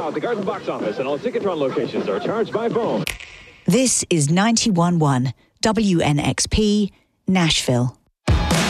Now at the Garden Box Office and all Ticketron locations are charged by phone. This is 91.1 WNXP, Nashville.